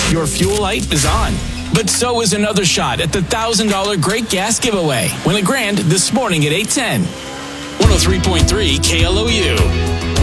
Your fuel light is on. But so is another shot at the $1,000 Great Gas Giveaway. Win $1,000 this morning at 8:10. 103.3 KLOU.